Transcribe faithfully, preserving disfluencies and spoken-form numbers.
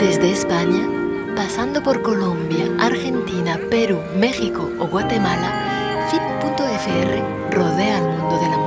Desde España, pasando por Colombia, Argentina, Perú, México o Guatemala, F I P punto F R rodea al mundo de la música.